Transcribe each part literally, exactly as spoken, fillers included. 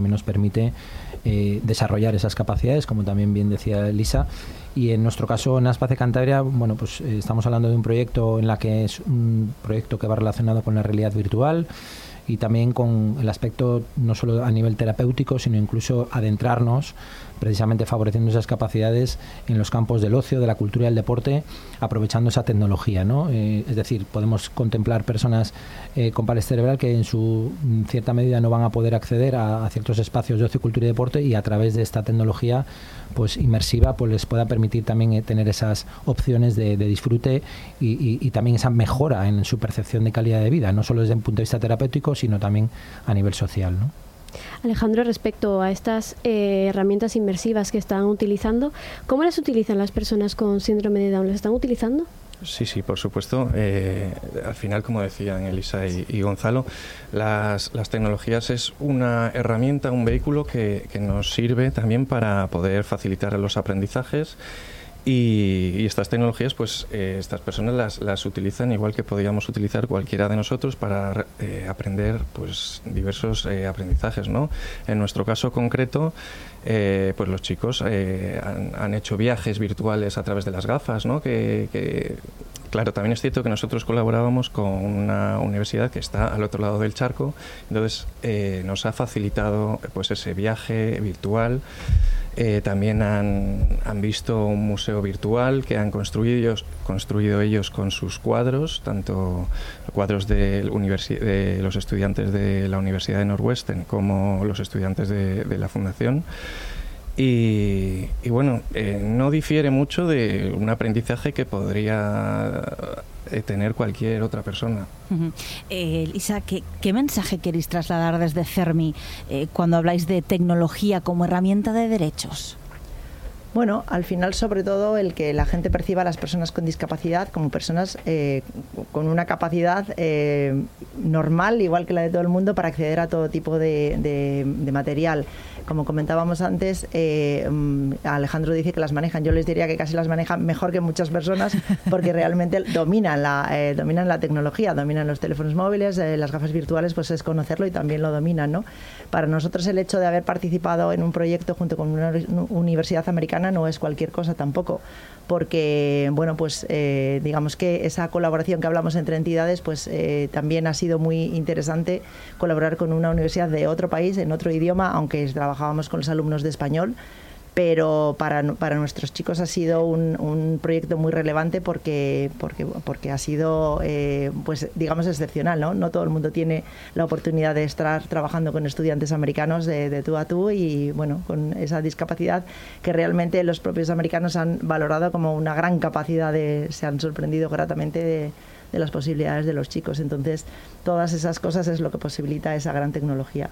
nos permite eh, desarrollar esas capacidades, como también bien decía Elisa. Y en nuestro caso, en Aspace Cantabria, bueno, pues eh, estamos hablando de un proyecto en la que es un proyecto que va relacionado con la realidad virtual y también con el aspecto no solo a nivel terapéutico, sino incluso adentrarnos, precisamente favoreciendo esas capacidades en los campos del ocio, de la cultura y del deporte, aprovechando esa tecnología, ¿no? Eh, es decir, podemos contemplar personas eh, con parálisis cerebral que en su en cierta medida no van a poder acceder a, a ciertos espacios de ocio, cultura y deporte, y a través de esta tecnología pues inmersiva pues les pueda permitir también eh, tener esas opciones de, de disfrute y, y, y también esa mejora en su percepción de calidad de vida, no solo desde un punto de vista terapéutico, sino también a nivel social, ¿no? Alejandro, respecto a estas eh, herramientas inmersivas que están utilizando, ¿cómo las utilizan las personas con síndrome de Down? ¿Las están utilizando? Sí, sí, por supuesto. Eh, al final, como decían Elisa y, y Gonzalo, las, las tecnologías es una herramienta, un vehículo que, que nos sirve también para poder facilitar los aprendizajes. Y, y estas tecnologías, pues eh, estas personas las, las utilizan igual que podríamos utilizar cualquiera de nosotros para eh, aprender pues diversos eh, aprendizajes, ¿no? En nuestro caso concreto, eh, pues los chicos eh, han, han hecho viajes virtuales a través de las gafas, ¿no? Que, que claro, también es cierto que nosotros colaborábamos con una universidad que está al otro lado del charco, entonces eh, nos ha facilitado pues ese viaje virtual. Eh, también han, han visto un museo virtual que han construido ellos, construido ellos con sus cuadros, tanto cuadros de, universi- de los estudiantes de la Universidad de Northwestern como los estudiantes de, de la Fundación. Y, y bueno, eh, no difiere mucho de un aprendizaje que podría eh, tener cualquier otra persona. Uh-huh. Eh, Elisa, ¿qué, ¿qué mensaje queréis trasladar desde CERMI eh, cuando habláis de tecnología como herramienta de derechos? Bueno, al final, sobre todo, el que la gente perciba a las personas con discapacidad como personas eh, con una capacidad eh, normal, igual que la de todo el mundo, para acceder a todo tipo de, de, de material. Como comentábamos antes, eh, Alejandro dice que las manejan. Yo les diría que casi las manejan mejor que muchas personas, porque realmente dominan la, eh, dominan la tecnología, dominan los teléfonos móviles, eh, las gafas virtuales, pues es conocerlo y también lo dominan, ¿no? Para nosotros el hecho de haber participado en un proyecto junto con una universidad americana no es cualquier cosa tampoco, porque bueno, pues eh, digamos que esa colaboración que hablamos entre entidades, pues eh, también ha sido muy interesante colaborar con una universidad de otro país, en otro idioma, aunque trabajábamos con los alumnos de español, pero para, para nuestros chicos ha sido un, un proyecto muy relevante porque, porque, porque ha sido, eh, pues digamos, excepcional, ¿no? No todo el mundo tiene la oportunidad de estar trabajando con estudiantes americanos de, de tú a tú y, bueno, con esa discapacidad que realmente los propios americanos han valorado como una gran capacidad, de, se han sorprendido gratamente de, de las posibilidades de los chicos. Entonces, todas esas cosas es lo que posibilita esa gran tecnología.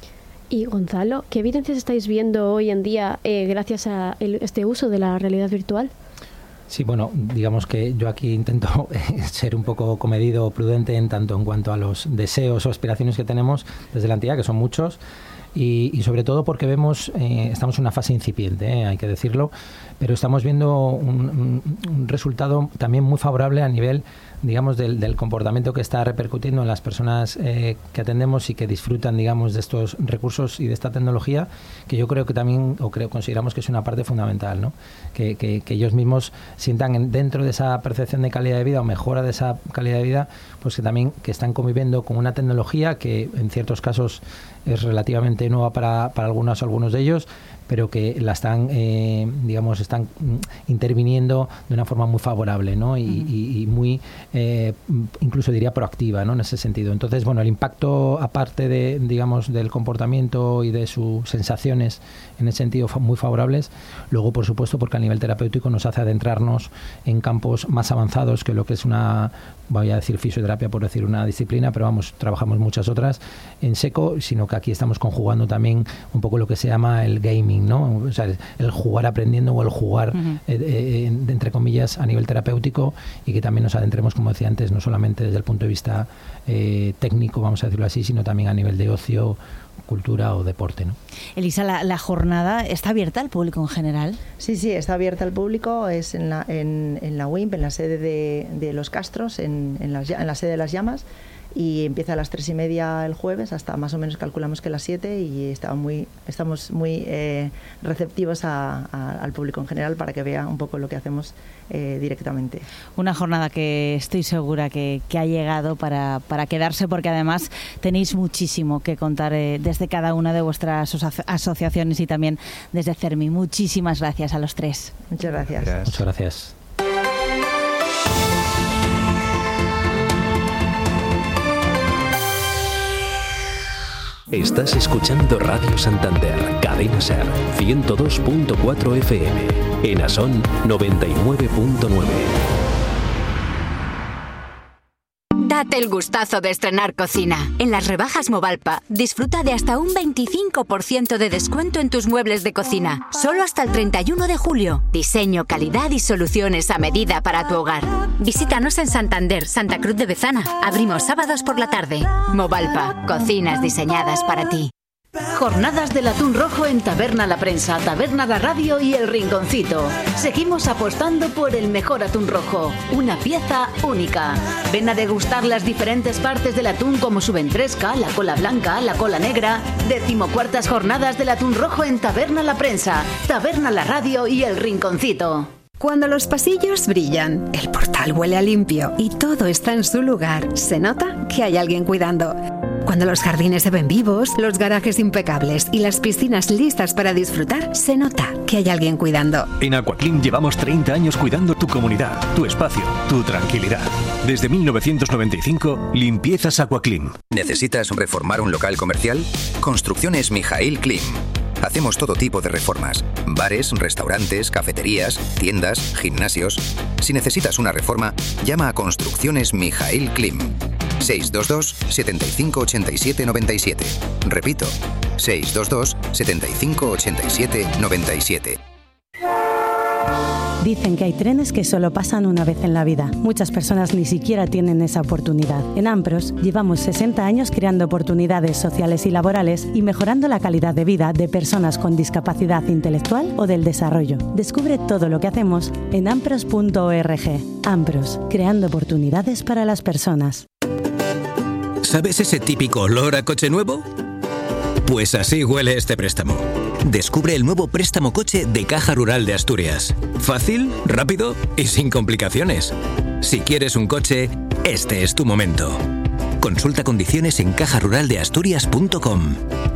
Y Gonzalo, ¿qué evidencias estáis viendo hoy en día eh, gracias a el, este uso de la realidad virtual? Sí, bueno, digamos que yo aquí intento ser un poco comedido, prudente en tanto en cuanto a los deseos o aspiraciones que tenemos desde la entidad, que son muchos, y, y sobre todo porque vemos, eh, estamos en una fase incipiente, eh, hay que decirlo, pero estamos viendo un, un, un resultado también muy favorable a nivel, digamos, del, del comportamiento que está repercutiendo en las personas eh, que atendemos y que disfrutan, digamos, de estos recursos y de esta tecnología, que yo creo que también, o creo, consideramos que es una parte fundamental, ¿no? Que, que, que ellos mismos sientan en, dentro de esa percepción de calidad de vida o mejora de esa calidad de vida, pues que también que están conviviendo con una tecnología que en ciertos casos es relativamente nueva para, para algunos algunos de ellos, pero que la están, eh, digamos, están interviniendo de una forma muy favorable, ¿no? Y, uh-huh. y, y muy, eh, incluso diría proactiva, ¿no? En ese sentido. Entonces, bueno, el impacto, aparte de, digamos, del comportamiento y de sus sensaciones, en ese sentido, muy favorables. Luego, por supuesto, porque a nivel terapéutico nos hace adentrarnos en campos más avanzados que lo que es una, voy a decir fisioterapia por decir una disciplina, pero vamos, trabajamos muchas otras en seco, sino que aquí estamos conjugando también un poco lo que se llama el gaming, ¿no? O sea, el jugar aprendiendo o el jugar, uh-huh. eh, eh, entre comillas, a nivel terapéutico, y que también nos adentremos, como decía antes, no solamente desde el punto de vista eh, técnico, vamos a decirlo así, sino también a nivel de ocio, cultura o deporte, ¿no? Elisa, ¿la, la jornada está abierta al público en general? Sí, sí, está abierta al público, es en la, en, en la U I M P, en la sede de, de Los Castros, en, en, las, en la sede de Las Llamas, y empieza a las tres y media el jueves hasta más o menos calculamos que las siete, y estamos muy, estamos muy eh, receptivos a, a, al público en general para que vea un poco lo que hacemos eh, directamente. Una jornada que estoy segura que, que ha llegado para, para quedarse, porque además tenéis muchísimo que contar eh, desde cada una de vuestras aso- asociaciones y también desde CERMI. Muchísimas gracias a los tres. Muchas gracias. Gracias. Muchas gracias. Estás escuchando Radio Santander, Cadena Ser, ciento dos punto cuatro F M, en Asón noventa y nueve punto nueve. Date el gustazo de estrenar cocina. En las rebajas Movalpa, disfruta de hasta un veinticinco por ciento de descuento en tus muebles de cocina. Solo hasta el treinta y uno de julio. Diseño, calidad y soluciones a medida para tu hogar. Visítanos en Santander, Santa Cruz de Bezana. Abrimos sábados por la tarde. Movalpa, cocinas diseñadas para ti. Jornadas del atún rojo en Taberna La Prensa, Taberna La Radio y El Rinconcito. Seguimos apostando por el mejor atún rojo, una pieza única. Ven a degustar las diferentes partes del atún como su ventresca, la cola blanca, la cola negra. Decimocuartas jornadas del atún rojo en Taberna La Prensa, Taberna La Radio y El Rinconcito. Cuando los pasillos brillan, el portal huele a limpio y todo está en su lugar, se nota que hay alguien cuidando. Cuando los jardines se ven vivos, los garajes impecables y las piscinas listas para disfrutar, se nota que hay alguien cuidando. En Aquaclean llevamos treinta años cuidando tu comunidad, tu espacio, tu tranquilidad. Desde mil novecientos noventa y cinco, limpiezas Aquaclean. ¿Necesitas reformar un local comercial? Construcciones Mijaíl Klim. Hacemos todo tipo de reformas: bares, restaurantes, cafeterías, tiendas, gimnasios. Si necesitas una reforma, llama a Construcciones Mijaíl Klim. seis dos dos, setenta y cinco, ochenta y siete, noventa y siete. Repito, seis dos dos, setenta y cinco, ochenta y siete, noventa y siete. Dicen que hay trenes que solo pasan una vez en la vida. Muchas personas ni siquiera tienen esa oportunidad. En Ampros llevamos sesenta años creando oportunidades sociales y laborales y mejorando la calidad de vida de personas con discapacidad intelectual o del desarrollo. Descubre todo lo que hacemos en ampros punto org. Ampros, creando oportunidades para las personas. ¿Sabes ese típico olor a coche nuevo? Pues así huele este préstamo. Descubre el nuevo préstamo coche de Caja Rural de Asturias. Fácil, rápido y sin complicaciones. Si quieres un coche, este es tu momento. Consulta condiciones en caja rural de asturias punto com.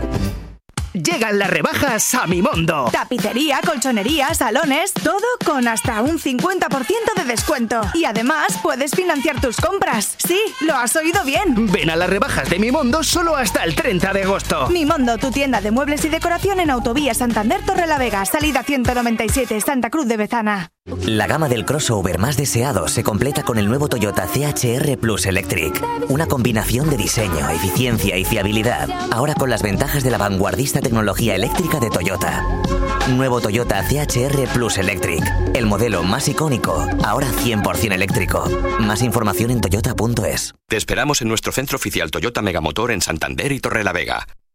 Llegan las rebajas a Mimondo. Tapicería, colchonería, salones, todo con hasta un cincuenta por ciento de descuento. Y además puedes financiar tus compras. Sí, lo has oído bien. Ven a las rebajas de Mimondo solo hasta el treinta de agosto. Mimondo, tu tienda de muebles y decoración en Autovía Santander Torrelavega, salida ciento noventa y siete, Santa Cruz de Bezana. La gama del crossover más deseado se completa con el nuevo Toyota C H R Plus Electric. Una combinación de diseño, eficiencia y fiabilidad. Ahora con las ventajas de la vanguardista tecnología eléctrica de Toyota. Nuevo Toyota C H R Plus Electric. El modelo más icónico, ahora cien por ciento eléctrico. Más información en toyota punto es. Te esperamos en nuestro centro oficial Toyota Megamotor en Santander y Torrelavega.